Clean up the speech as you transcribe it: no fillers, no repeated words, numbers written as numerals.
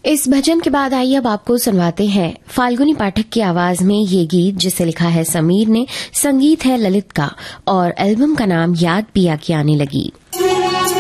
इस भजन के बाद आइए अब आपको सुनवाते हैं फाल्गुनी पाठक की आवाज में ये गीत, जिसे लिखा है समीर ने, संगीत है ललित का और एल्बम का नाम याद पिया की आने लगी।